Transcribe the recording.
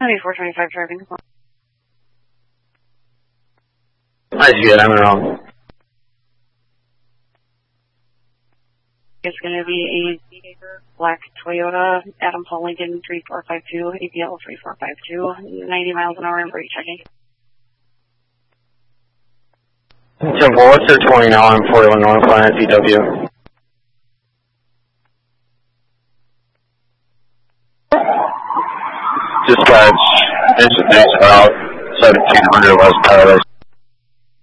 9425 driving. I see it, I'm wrong. It's going to be a black Toyota, Adam Paul Lincoln 3452, APL 3452, 90 miles an hour and brake checking. Simple, what's their 20 now on 41 North Line at DW? Dispatch, incident about 1700 West Paradise.